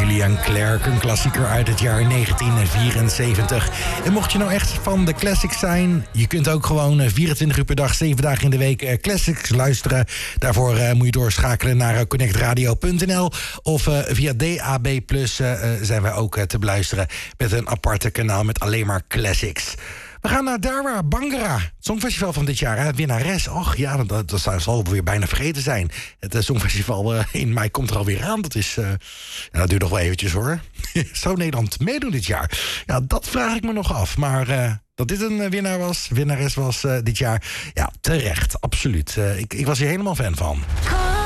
Julian Clerc, een klassieker uit het jaar 1974. En mocht je nou echt van de classics zijn, je kunt ook gewoon 24 uur per dag, 7 dagen in de week classics luisteren. Daarvoor moet je doorschakelen naar connectradio.nl of via DAB+ zijn wij ook te beluisteren met een aparte kanaal met alleen maar classics. We gaan naar Darwa Bangara, het Songfestival van dit jaar. Hè? Winnares, och ja, dat zal weer bijna vergeten zijn. Het Songfestival in mei komt er alweer aan. Dat duurt nog wel eventjes hoor. Zou Nederland meedoen dit jaar? Ja, dat vraag ik me nog af. Maar dat dit een winnares was dit jaar, ja, terecht, absoluut. Ik was hier helemaal fan van.